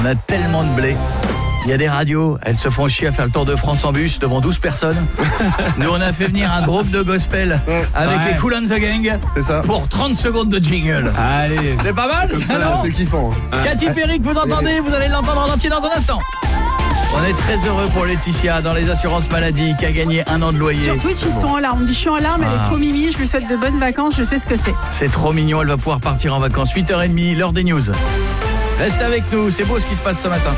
On a tellement de blé. Il y a des radios, elles se font chier à faire le tour de France en bus devant 12 personnes. Nous, on a fait venir un groupe de gospel avec les Kool and the Gang. C'est ça. Pour 30 secondes de jingle. Allez. C'est pas mal, ça, non ? C'est kiffant. Katy Perry, que vous entendez, vous allez l'entendre en entier dans un instant. On est très heureux pour Laetitia dans les assurances maladie qui a gagné 1 an de loyer. Sur Twitch, ils sont en larmes. Je suis en larmes, elle est trop mimi. Je lui souhaite de bonnes vacances, je sais ce que c'est. C'est trop mignon, elle va pouvoir partir en vacances. 8h30, l'heure des news. Reste avec nous, c'est beau ce qui se passe ce matin.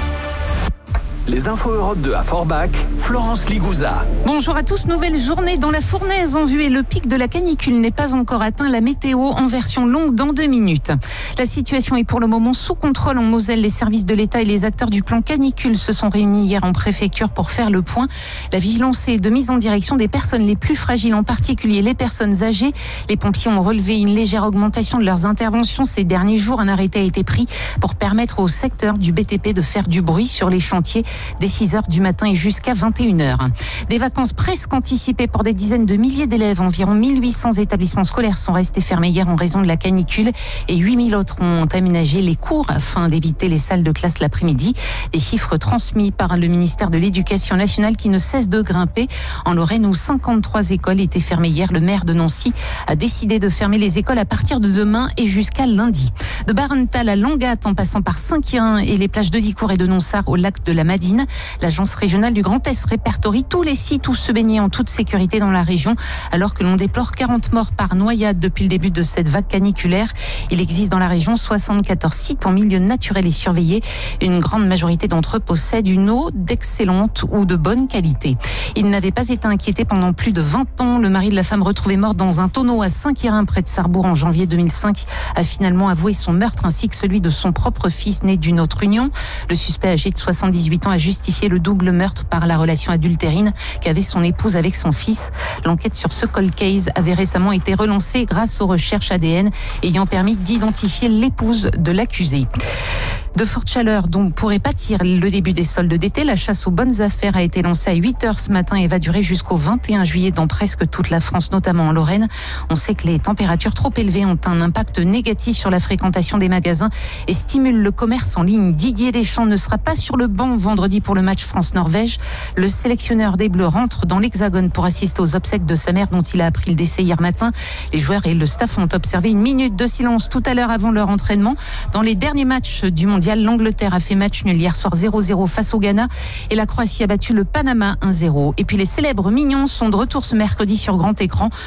Les infos Europe 2 à Forbach, Florence Ligouza. Bonjour à tous, nouvelle journée dans la fournaise en vue et le pic de la canicule n'est pas encore atteint. La météo en version longue dans 2 minutes. La situation est pour le moment sous contrôle en Moselle. Les services de l'État et les acteurs du plan canicule se sont réunis hier en préfecture pour faire le point. La vigilance est de mise en direction des personnes les plus fragiles, en particulier les personnes âgées. Les pompiers ont relevé une légère augmentation de leurs interventions ces derniers jours. Un arrêté a été pris pour permettre au secteur du BTP de faire du bruit sur les chantiers dès 6h du matin et jusqu'à 21h. Des vacances presque anticipées pour des dizaines de milliers d'élèves. Environ 1800 établissements scolaires sont restés fermés hier en raison de la canicule et 8000 autres ont aménagé les cours afin d'éviter les salles de classe l'après-midi. Des chiffres transmis par le ministère de l'Éducation nationale qui ne cesse de grimper. En Lorraine, où 53 écoles étaient fermées hier, le maire de Nancy a décidé de fermer les écoles à partir de demain et jusqu'à lundi. De Barental à Langat, en passant par Saint-Quirin et les plages de Dicourt et de Nonsard au lac de la Madine, l'agence régionale du Grand Est répertorie tous les sites où se baigner en toute sécurité dans la région, alors que l'on déplore 40 morts par noyade depuis le début de cette vague caniculaire. Il existe dans la région 74 sites en milieu naturel et surveillés. Une grande majorité d'entre eux possèdent une eau d'excellente ou de bonne qualité. Il n'avait pas été inquiété pendant plus de 20 ans. Le mari de la femme retrouvée morte dans un tonneau à Saint-Quirin, près de Sarrebourg, en janvier 2005, a finalement avoué son meurtre ainsi que celui de son propre fils né d'une autre union. Le suspect âgé de 78 ans a justifié le double meurtre par la relation adultérine qu'avait son épouse avec son fils. L'enquête sur ce cold case avait récemment été relancée grâce aux recherches ADN ayant permis d'identifier l'épouse de l'accusé. De fortes chaleurs dont pourrait pâtir le début des soldes d'été. La chasse aux bonnes affaires a été lancée à 8h ce matin et va durer jusqu'au 21 juillet dans presque toute la France, notamment en Lorraine. On sait que les températures trop élevées ont un impact négatif sur la fréquentation des magasins et stimulent le commerce en ligne. Didier Deschamps ne sera pas sur le banc vendredi pour le match France-Norvège. Le sélectionneur des Bleus rentre dans l'Hexagone pour assister aux obsèques de sa mère dont il a appris le décès hier matin. Les joueurs et le staff ont observé une minute de silence tout à l'heure avant leur entraînement. Dans les derniers matchs du mondial, l'Angleterre a fait match nul hier soir 0-0 face au Ghana et la Croatie a battu le Panama 1-0. Et puis les célèbres mignons sont de retour ce mercredi sur grand écran.